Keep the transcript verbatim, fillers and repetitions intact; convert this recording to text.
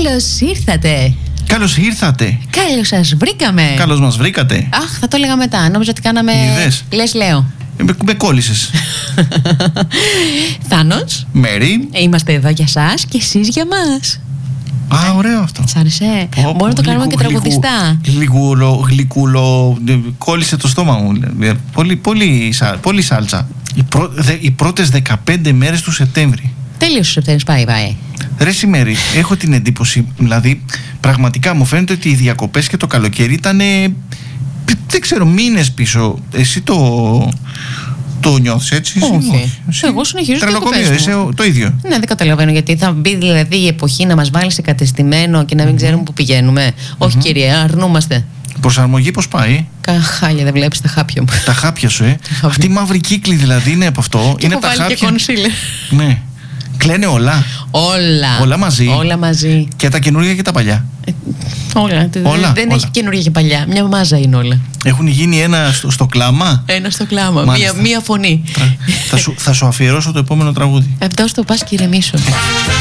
Καλώς ήρθατε. Καλώς ήρθατε. Καλώς σας βρήκαμε. Καλώς μας βρήκατε. Αχ, θα το έλεγα μετά. Νόμιζα ότι κάναμε. Είδες. Λες, λέω. Με, με κόλλησες. Θάνος. Μέρη. Είμαστε εδώ για σας και εσείς για μας. Α, ωραίο αυτό. Σ' άρεσε. Πω, Μπορούμε να το κάνουμε γλυκού- και τραγουδιστά. Γλυκούλο, γλυκούλο. ε, Κόλλησε το στόμα μου. Ε, Πολύ, πολύ, σα- πολύ σάλτσα. Οι, πρω, δε, οι πρώτες δεκαπέντε μέρες του Σεπτέμβρη. Τέλειος ο Σεπτέμβρης, πάει, πάει. Ρε Μέρη, έχω την εντύπωση, δηλαδή πραγματικά μου φαίνεται ότι οι διακοπές και το καλοκαίρι ήταν, δεν ξέρω, μήνες πίσω. Εσύ το, το νιώθεις έτσι? Όχι. Εσύ, Εγώ συνεχίζω τις τρελοκομείο, διακοπές είσαι μου. ο- το ίδιο. Ναι, δεν καταλαβαίνω γιατί θα μπει δηλαδή η εποχή να μας βάλει σε κατεστημένο και να μην ξέρουμε που πηγαίνουμε. Όχι, κύριε, αρνούμαστε. Προσαρμογή πώς πάει? Καχάλια, δεν βλέπεις τα χάπια μου. Τα χάπια σου, ε. χάπια. Αυτή η μαύρη κύκλη δηλαδή είναι από αυτό. Και είναι έχω από τα βάλει και χάπια. κονσίλερ. Ναι. Κλαίνε όλα. Όλα. Όλα μαζί. Όλα μαζί. Και τα καινούργια και τα παλιά. Ε, όλα. Δεν- Όλα, δεν όλα. έχει καινούργια και παλιά. Μια μάζα είναι όλα. Έχουν γίνει ένα στο, στο κλάμα. Ένα στο κλάμα. Μία, Μάλιστα. μία φωνή. θα, σου, θα σου αφιερώσω το επόμενο τραγούδι. Ε, δώσ' το πας και ηρεμήσου.